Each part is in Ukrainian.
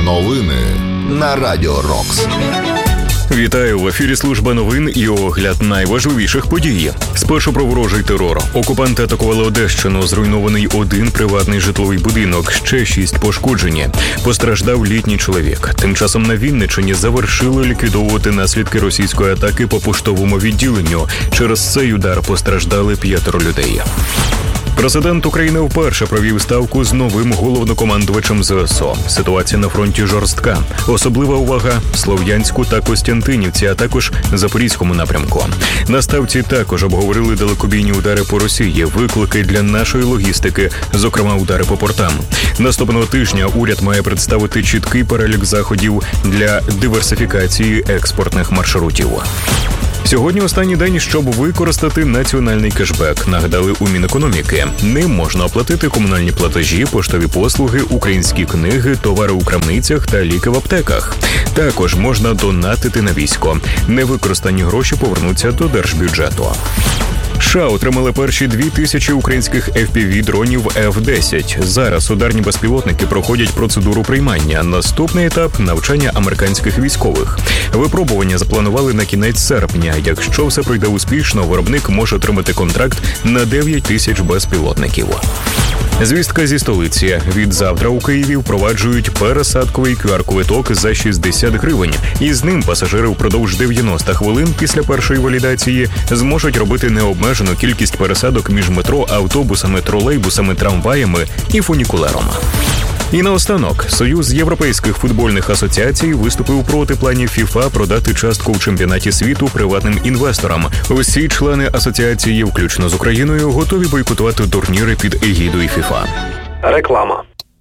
Новини на Радіо Рокс. Вітаю! В ефірі служба новин і огляд найважливіших подій. Спершу про ворожий терор. Окупанти атакували Одещину. Зруйнований один приватний житловий будинок, ще 6 пошкоджені. Постраждав літній чоловік. Тим часом на Вінниччині завершили ліквідовувати наслідки російської атаки по поштовому відділенню. Через цей удар постраждали 5 людей. Президент України вперше провів ставку з новим головнокомандувачем ЗСУ. Ситуація на фронті жорстка. Особлива увага – Слов'янську та Костянтинівці, а також Запорізькому напрямку. На ставці також обговорили далекобійні удари по Росії, виклики для нашої логістики, зокрема удари по портам. Наступного тижня уряд має представити чіткий перелік заходів для диверсифікації експортних маршрутів. Сьогодні останній день, щоб використати національний кешбек, нагадали у Мінекономіки. Ним можна оплатити комунальні платежі, поштові послуги, українські книги, товари у крамницях та ліки в аптеках. Також можна донатити на військо. Невикористані гроші повернуться до держбюджету. США отримали перші 2000 українських FPV-дронів F-10. Зараз ударні безпілотники проходять процедуру приймання. Наступний етап – навчання американських військових. Випробування запланували на кінець серпня. Якщо все пройде успішно, виробник може отримати контракт на 9000 безпілотників. Звістка зі столиці. Відзавтра у Києві впроваджують пересадковий QR-квиток за 60 гривень. І з ним пасажири впродовж 90 хвилин після першої валідації зможуть робити необмежену кількість пересадок між метро, автобусами, тролейбусами, трамваями і фунікулером. І наостанок, Союз європейських футбольних асоціацій виступив проти планів ФІФА продати частку в чемпіонаті світу приватним інвесторам. Усі члени асоціації, включно з Україною, готові бойкотувати турніри під егідою ФІФА. Реклама.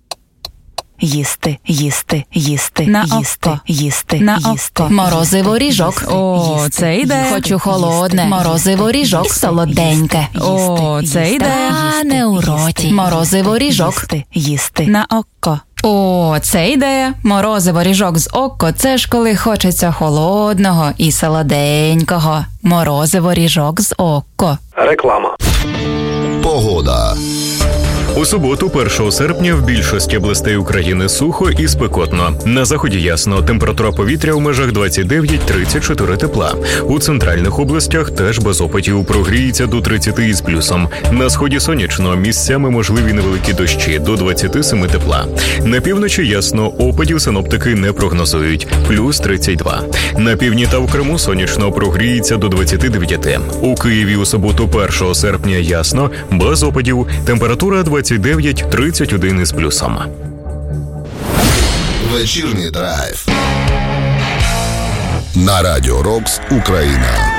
Їсти, їсти, їсти, на їсти, око. їсти, На їсти. око. Морозиво ріжок. О, Їсти, це йде. їсти. Хочу холодне. Морозиво ріжок. Їсти, Солоденьке. О, Їсти, це їсти. йде. Та не у роті. Морозиво ріжок. Їсти, їсти. На око. О, це ідея. Морозиво ріжок з око – це ж коли хочеться холодного і солоденького. Морозиво ріжок з око. Реклама. Погода. У суботу, 1 серпня, в більшості областей України сухо і спекотно. На заході ясно. Температура повітря у межах 29-34 тепла. У центральних областях теж без опадів. Прогріється до 30 із плюсом. На сході сонячно. Місцями можливі невеликі дощі. До 27 тепла. На півночі ясно. Опадів синоптики не прогнозують. Плюс 32. На півдні та в Криму сонячно. Прогріється до 29. У Києві у суботу, 1 серпня ясно. Без опадів. Температура 29-31 із плюсом. Вечірній драйв. На Радіо Рокс Україна.